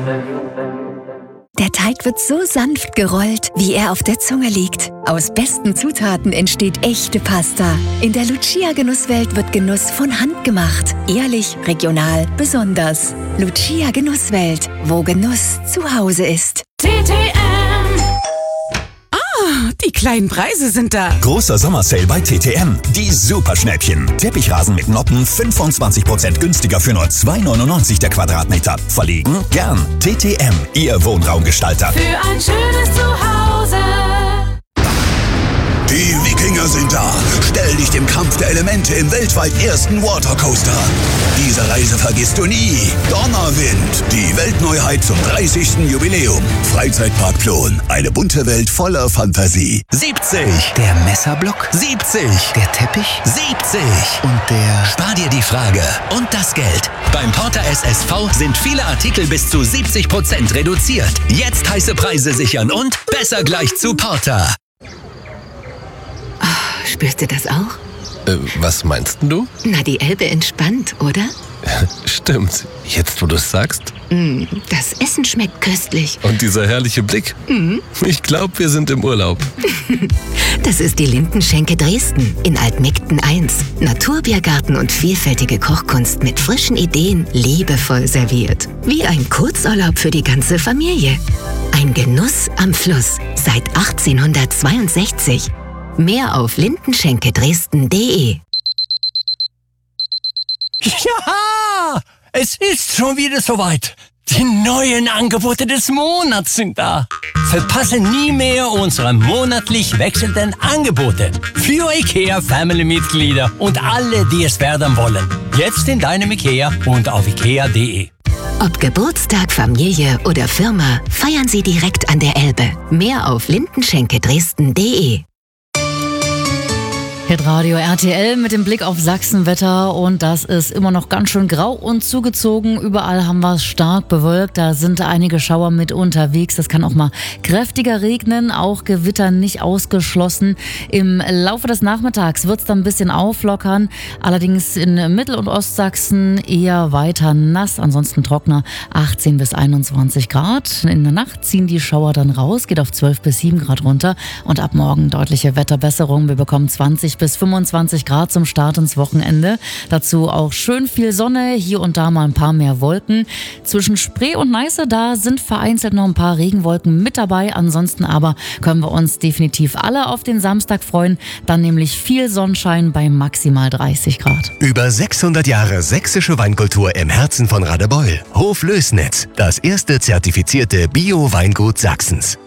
Der Teig wird so sanft gerollt, wie er auf der Zunge liegt. Aus besten Zutaten entsteht echte Pasta. In der Lucia-Genusswelt wird Genuss von Hand gemacht. Ehrlich, regional, besonders. Lucia Genusswelt, wo Genuss zu Hause ist. Die kleinen Preise sind da. Großer Sommersale bei TTM. Die Superschnäppchen. Teppichrasen mit Noppen 25% günstiger für nur 2,99 der Quadratmeter. Verlegen? Gern. TTM, Ihr Wohnraumgestalter. Für ein schönes Zuhause. Die Wikinger sind da. Stell dich dem Kampf der Elemente im weltweit ersten Watercoaster. Diese Reise vergisst du nie. Donnerwind, die Weltneuheit zum 30. Jubiläum. Freizeitpark Plon, eine bunte Welt voller Fantasie. 70. Der Messerblock. 70. Der Teppich. 70. Und der... Spar dir die Frage und das Geld. Beim Porter SSV sind viele Artikel bis zu 70% reduziert. Jetzt heiße Preise sichern und besser gleich zu Porter. Spürst du das auch? Was meinst du? Na, die Elbe entspannt, oder? Stimmt. Jetzt, wo du es sagst. Das Essen schmeckt köstlich. Und dieser herrliche Blick. Ich glaube, wir sind im Urlaub. Das ist die Lindenschenke Dresden in Altmegden 1. Naturbiergarten und vielfältige Kochkunst mit frischen Ideen, liebevoll serviert. Wie ein Kurzurlaub für die ganze Familie. Ein Genuss am Fluss seit 1862. Mehr auf lindenschenkedresden.de. Ja, es ist schon wieder soweit. Die neuen Angebote des Monats sind da. Verpasse nie mehr unsere monatlich wechselnden Angebote für IKEA Family-Mitglieder und alle, die es werden wollen. Jetzt in deinem IKEA und auf ikea.de. Ob Geburtstag, Familie oder Firma, feiern Sie direkt an der Elbe. Mehr auf lindenschenkedresden.de. Hitradio RTL mit dem Blick auf Sachsenwetter und das ist immer noch ganz schön grau und zugezogen. Überall haben wir es stark bewölkt, da sind einige Schauer mit unterwegs. Das kann auch mal kräftiger regnen, auch Gewitter nicht ausgeschlossen. Im Laufe des Nachmittags wird es dann ein bisschen auflockern, allerdings in Mittel- und Ostsachsen eher weiter nass, ansonsten trockener, 18 bis 21 Grad. In der Nacht ziehen die Schauer dann raus, geht auf 12 bis 7 Grad runter und ab morgen deutliche Wetterbesserung. Wir bekommen 20 bis 25 Grad zum Start ins Wochenende. Dazu auch schön viel Sonne, hier und da mal ein paar mehr Wolken. Zwischen Spree und Neiße, da sind vereinzelt noch ein paar Regenwolken mit dabei. Ansonsten aber können wir uns definitiv alle auf den Samstag freuen. Dann nämlich viel Sonnenschein bei maximal 30 Grad. Über 600 Jahre sächsische Weinkultur im Herzen von Radebeul. Hof Lößnitz, das erste zertifizierte Bio-Weingut Sachsens.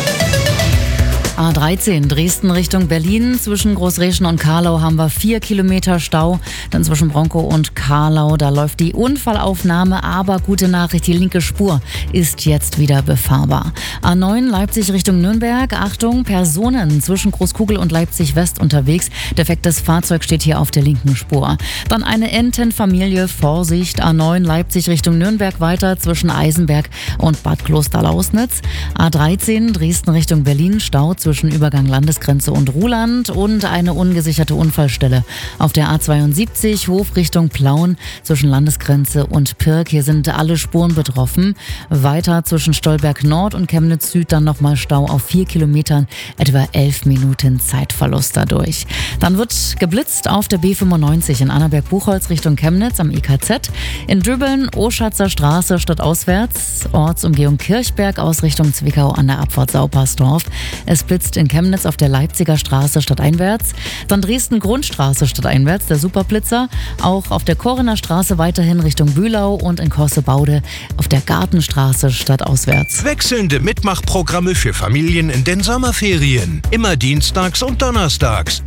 A13 Dresden Richtung Berlin. Zwischen Großreschen und Karlau haben wir 4 Kilometer Stau. Dann zwischen Bronkow und Karlau, da läuft die Unfallaufnahme. Aber gute Nachricht, die linke Spur ist jetzt wieder befahrbar. A9 Leipzig Richtung Nürnberg. Achtung, Personen zwischen Großkugel und Leipzig West unterwegs. Defektes Fahrzeug steht hier auf der linken Spur. Dann eine Entenfamilie, Vorsicht. A9 Leipzig Richtung Nürnberg weiter zwischen Eisenberg und Bad Klosterlausnitz. A13 Dresden Richtung Berlin, Stau zwischen Übergang Landesgrenze und Ruhland und eine ungesicherte Unfallstelle auf der A72 Hof Richtung Plauen zwischen Landesgrenze und Pirk. Hier sind alle Spuren betroffen. Weiter zwischen Stolberg Nord und Chemnitz Süd dann nochmal Stau auf 4 Kilometern, etwa 11 Minuten Zeitverlust dadurch. Dann wird geblitzt auf der B95 in Annaberg-Buchholz Richtung Chemnitz am IKZ. In Dübbeln Oschatzer Straße stadtauswärts, Ortsumgehung Kirchberg aus Richtung Zwickau an der Abfahrt Saupersdorf. Es blitzt in Chemnitz auf der Leipziger Straße stadteinwärts. Dann Dresden Grundstraße stadteinwärts, der Superblitzer. Auch auf der Korener Straße weiterhin Richtung Bühlau und in Korsebaude auf der Gartenstraße stadtauswärts. Wechselnde Mitmachprogramme für Familien in den Sommerferien. Immer dienstags und donnerstags.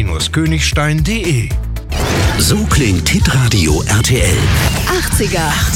Festung-königstein.de. So klingt Hitradio RTL. 80er.